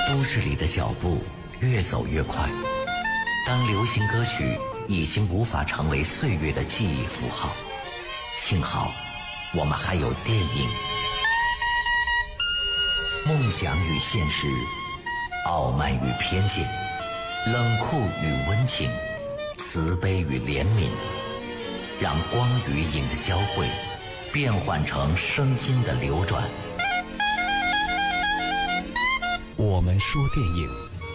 都市里的脚步越走越快，当流行歌曲已经无法成为岁月的记忆符号，幸好我们还有电影。梦想与现实，傲慢与偏见，冷酷与温情，慈悲与怜悯，让光与影的交汇变换成声音的流转。我们说电影。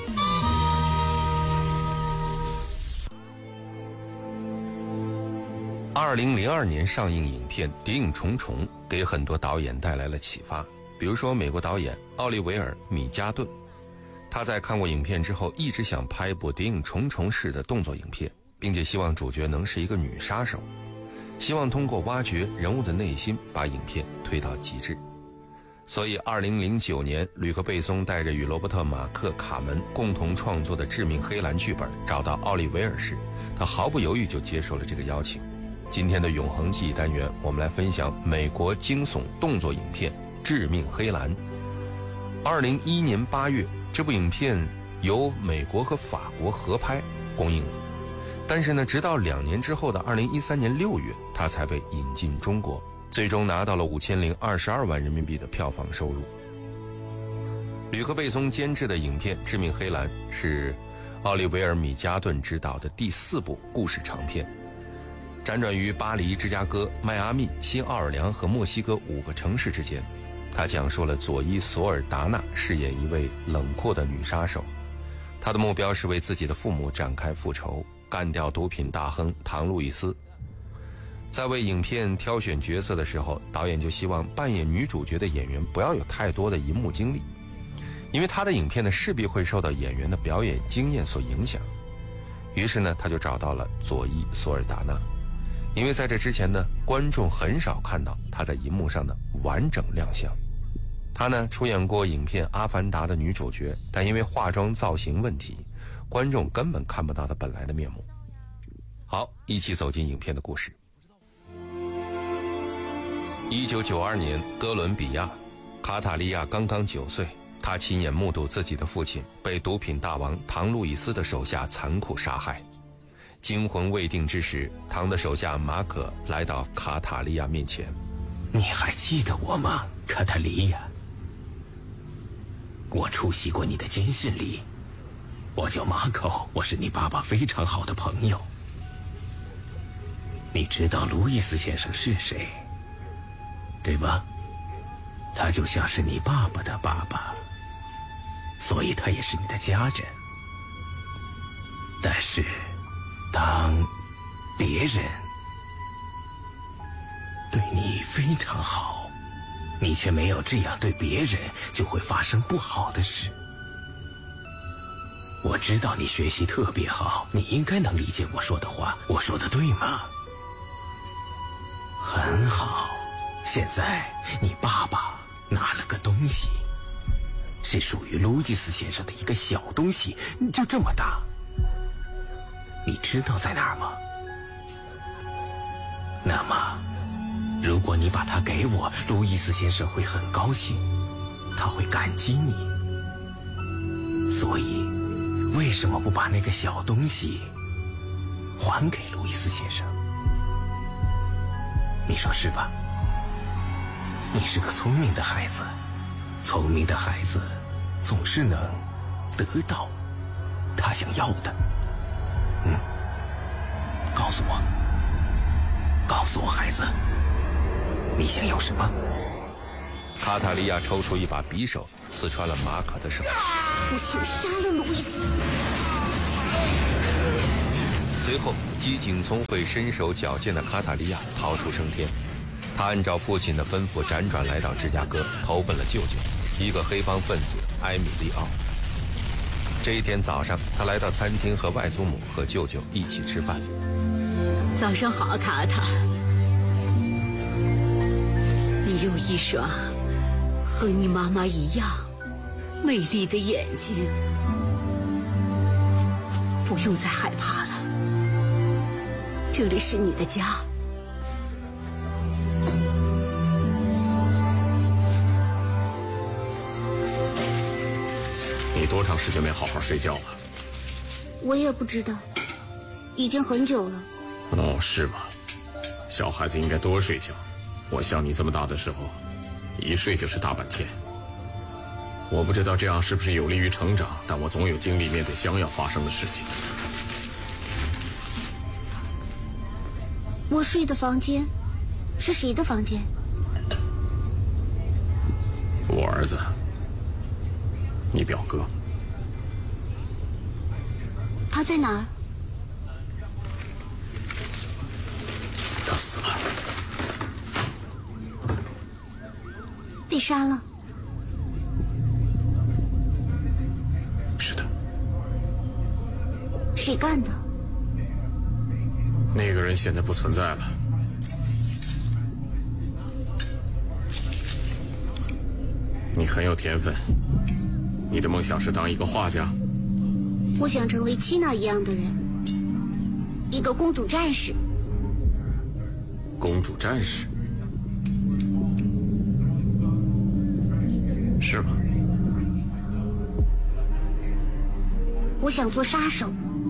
2002年上映影片《谍影重重》给很多导演带来了启发，比如说美国导演奥利维尔·米加顿，他在看过影片之后一直想拍一部谍影重重式的动作影片，并且希望主角能是一个女杀手，希望通过挖掘人物的内心把影片推到极致。所以2009年吕克·贝松带着与罗伯特·马克·卡门共同创作的《致命黑蓝》剧本找到奥利维尔时，他毫不犹豫就接受了这个邀请。今天的永恒记忆单元，我们来分享美国惊悚动作影片《致命黑蓝》。2011年8月，这部影片由美国和法国合拍公映了，但是呢，直到2年之后的2013年6月，它才被引进中国，最终拿到了5022万人民币的票房收入。吕克·贝松监制的影片《致命黑蓝》是奥利维尔·米加顿执导的第4部故事长片，辗转于巴黎、芝加哥、迈阿密、新奥尔良和墨西哥5个城市之间。他讲述了佐伊·索尔达纳饰演一位冷酷的女杀手，她的目标是为自己的父母展开复仇，干掉毒品大亨唐·路易斯。在为影片挑选角色的时候，导演就希望扮演女主角的演员不要有太多的荧幕经历，因为他的影片呢势必会受到演员的表演经验所影响。于是呢，他就找到了佐伊·索尔达纳，因为在这之前呢，观众很少看到她在银幕上的完整亮相。她呢出演过影片《阿凡达》的女主角，但因为化妆造型问题，观众根本看不到她本来的面目。好，一起走进影片的故事。1992年，哥伦比亚，卡塔利亚刚刚9岁，她亲眼目睹自己的父亲被毒品大王唐·路易斯的手下残酷杀害。惊魂未定之时，唐的手下马可来到卡塔利亚面前。 你还记得我吗，卡塔利亚？我出席过你的监视礼，我叫马可，我是你爸爸非常好的朋友。你知道路易斯先生是谁，对吧？他就像是你爸爸的爸爸，所以他也是你的家人。但是当别人对你非常好，你却没有这样对别人，就会发生不好的事。我知道你学习特别好，你应该能理解我说的话，我说的对吗？很好，现在你爸爸拿了个东西，是属于路易斯先生的一个小东西，就这么大。你知道在哪儿吗？那么如果你把它给我，路易斯先生会很高兴，他会感激你。所以为什么不把那个小东西还给路易斯先生？你说是吧？你是个聪明的孩子，聪明的孩子总是能得到他想要的。告诉我孩子，你想要什么？ 卡塔利亚抽出一把匕首，刺穿了马可的手。 我想杀了路易斯。 随后机警聪慧身手矫健的卡塔利亚逃出升天，他按照父亲的吩咐辗转来到芝加哥，投奔了舅舅，一个黑帮分子埃米利奥。这一天早上，他来到餐厅和外祖母和舅舅一起吃饭。 早上好，卡塔。你有一双和你妈妈一样美丽的眼睛，不用再害怕了，这里是你的家。 你多长时间没好好睡觉了？ 我也不知道，已经很久了。 哦，是吗？小孩子应该多睡觉。我像你这么大的时候，一睡就是大半天。我不知道这样是不是有利于成长，但我总有精力面对将要发生的事情。 我睡的房间是谁的房间？ 我儿子，你表哥。 他在哪儿？ 他死了。 被杀了？ 是的。 谁干的？ 那个人现在不存在了。你很有天分，你的梦想是当一个画家。 我想成为七娜一样的人，一个公主战士。 公主战士？是吗？ 我想做杀手。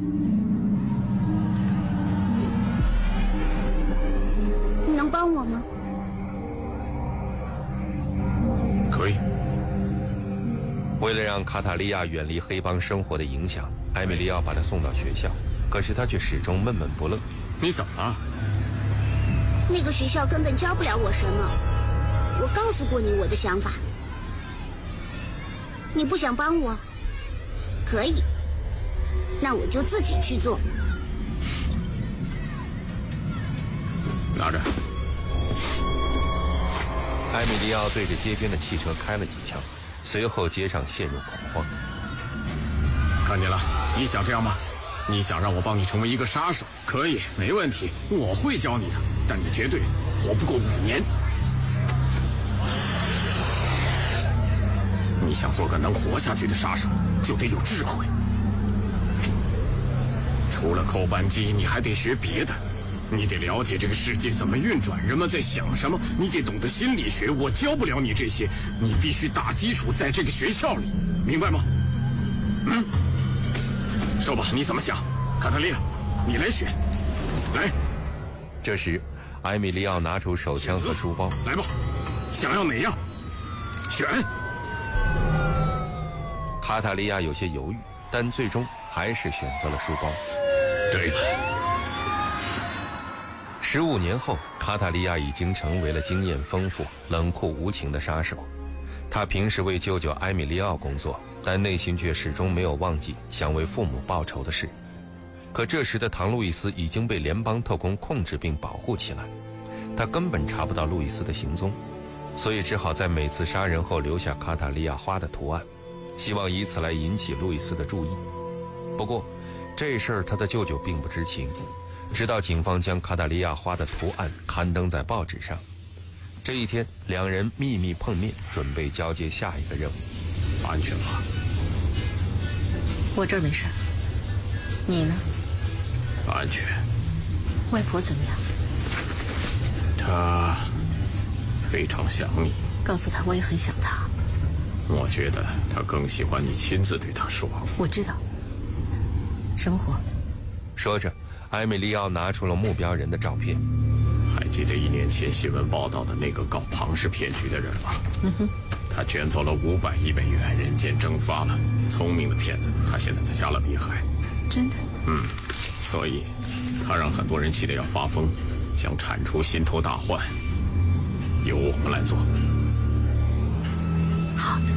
你能帮我吗？ 可以。 为了让卡塔利亚远离黑帮生活的影响，艾米利奥把他送到学校，可是他却始终闷闷不乐。 你怎么了？ 那个学校根本教不了我什么。我告诉过你我的想法。你不想帮我？可以，那我就自己去做。 拿着。 艾米利奥对着街边的汽车开了几枪，随后街上陷入恐慌。 看见了，你想这样吗？你想让我帮你成为一个杀手？可以，没问题，我会教你的，但你绝对活不过5年。你想做个能活下去的杀手，就得有智慧。除了扣扳机，你还得学别的。你得了解这个世界怎么运转，人们在想什么，你得懂得心理学。我教不了你这些，你必须打基础在这个学校里，明白吗？说吧，你怎么想？卡特利亚，你来选。来。 这时，艾米利奥拿出手枪和书包。 来吧，想要哪样？选。 卡塔利亚有些犹豫，但最终还是选择了书包。 对了。 15年后，卡塔利亚已经成为了经验丰富、冷酷无情的杀手。他平时为舅舅埃米利奥工作，但内心却始终没有忘记想为父母报仇的事。可这时的唐·路易斯已经被联邦特工控制并保护起来，他根本查不到路易斯的行踪，所以只好在每次杀人后留下卡塔利亚花的图案，希望以此来引起路易斯的注意。不过，这事儿他的舅舅并不知情，直到警方将卡塔利亚花的图案刊登在报纸上。这一天，两人秘密碰面，准备交接下一个任务。 安全吗？ 我这儿没事。你呢？ 安全。 外婆怎么样？ 她非常想你。 告诉她我也很想她。 我觉得她更喜欢你亲自对她说。 我知道。什么活？ 说着，埃米利奥拿出了目标人的照片。 还记得1年前新闻报道的那个搞庞氏骗局的人吗？他卷走了500亿美元，人间蒸发了。聪明的骗子，他现在在加勒比海。 真的？ 所以他让很多人气得要发疯，想铲除心头大患，由我们来做。 好的。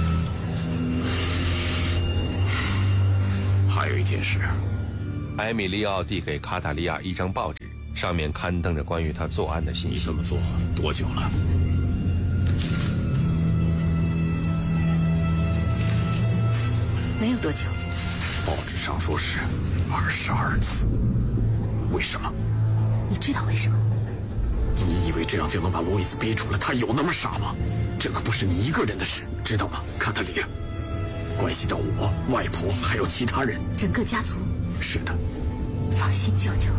还有一件事。 埃米利奥递给卡塔利亚一张报纸，上面刊登着关于他作案的信息。 你这么做多久了？ 没有多久。 报纸上说是22次。为什么？ 你知道为什么？ 你以为这样就能把路易斯逼出来？他有那么傻吗？这可不是你一个人的事，知道吗，卡特里亚？关系到我、外婆还有其他人， 整个家族。 是的。 放心，舅舅，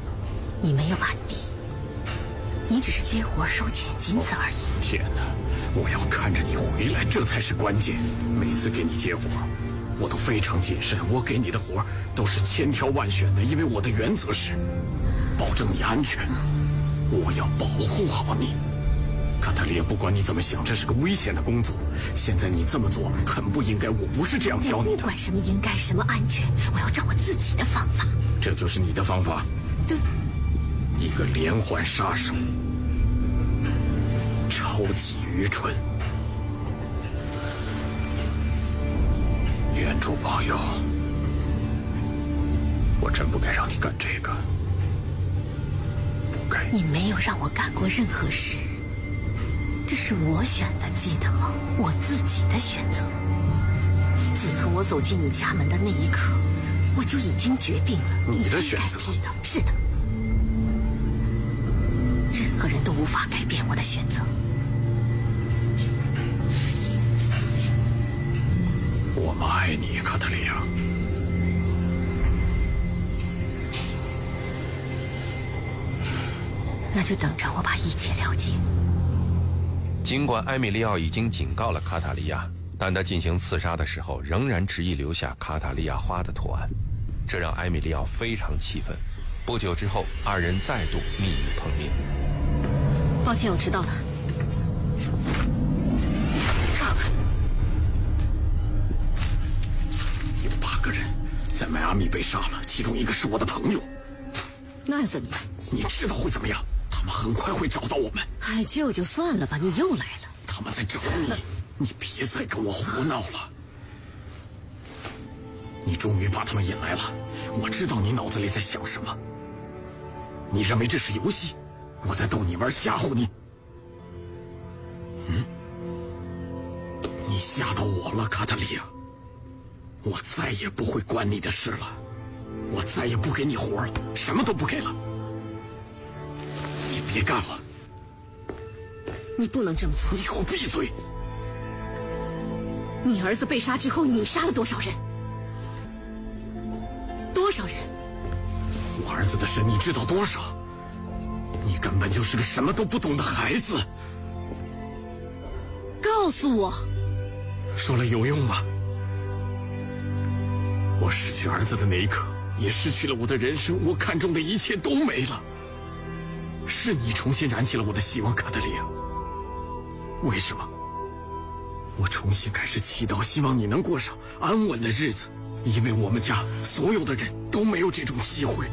你没有案底，你只是接活收钱，仅此而已。 天哪， 我要看着你回来，这才是关键。每次给你接活，我都非常谨慎，我给你的活都是千挑万选的，因为我的原则是保证你安全，我要保护好你。卡塔利亚，不管你怎么想，这是个危险的工作。现在你这么做很不应该，我不是这样教你的。 不管什么应该，什么安全，我要照我自己的方法。 这就是你的方法？ 对。 一个连环杀手，超级愚蠢。原主朋友，我真不该让你干这个，不该。 你没有让我干过任何事，这是我选的，记得吗？我自己的选择。自从我走进你家门的那一刻，我就已经决定了。 你的选择？ 知道，是的。任何人都无法改变我的选择。 我们爱你，卡特利亚。 那就等着我把一切了解。 尽管埃米利奥已经警告了卡塔利亚，但他进行刺杀的时候仍然执意留下卡塔利亚花的图案，这让埃米利奥非常气愤。不久之后，二人再度秘密碰面。 抱歉，我迟到了。 有8个人在迈阿密被杀了，其中一个是我的朋友。 那又怎么样？ 你知道会怎么样？他们很快会找到我们。 哎，就算了吧，你又来了。 他们在找你，你别再跟我胡闹了。你终于把他们引来了，我知道你脑子里在想什么。你认为这是游戏？我在逗你玩，吓唬你。你吓到我了，卡特利亚。我再也不会管你的事了，我再也不给你活了，什么都不给了。你别干了。 你不能这么做。 你给我闭嘴！ 你儿子被杀之后，你杀了多少人？多少人？ 我儿子的事你知道多少？你根本就是个什么都不懂的孩子。 告诉我， 说了有用吗？我失去儿子的那一刻，也失去了我的人生，我看中的一切都没了。是你重新燃起了我的希望，卡特利亚。为什么？我重新开始祈祷，希望你能过上安稳的日子，因为我们家所有的人都没有这种机会。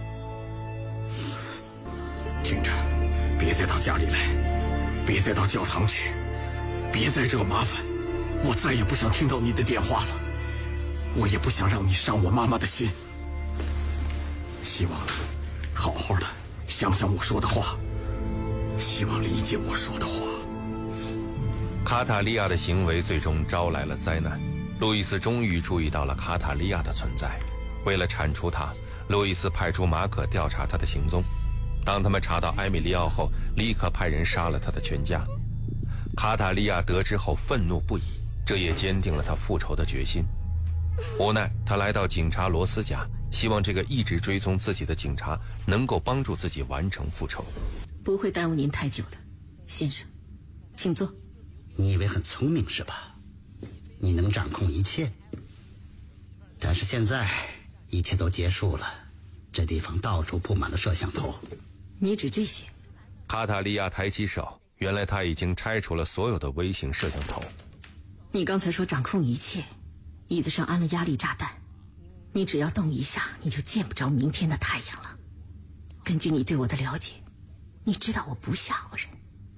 听着，别再到家里来，别再到教堂去，别再惹麻烦。我再也不想听到你的电话了，我也不想让你伤我妈妈的心。希望好好的想想我说的话，希望理解我说的话。 卡塔利亚的行为最终招来了灾难。路易斯终于注意到了卡塔利亚的存在。为了铲除他，路易斯派出马可调查他的行踪。当他们查到埃米利奥后，立刻派人杀了他的全家。卡塔利亚得知后愤怒不已，这也坚定了他复仇的决心。无奈他来到警察罗斯家，希望这个一直追踪自己的警察能够帮助自己完成复仇。 不会耽误您太久的，先生，请坐。 你以为很聪明是吧？你能掌控一切，但是现在一切都结束了，这地方到处布满了摄像头。 你指这些？ 卡塔利亚抬起手，原来他已经拆除了所有的微型摄像头。 你刚才说掌控一切，椅子上安了压力炸弹，你只要动一下，你就见不着明天的太阳了。根据你对我的了解，你知道我不吓唬人。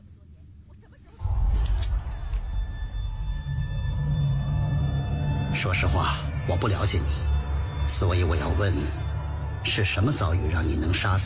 说实话，我不了解你，所以我要问，是什么遭遇让你能杀死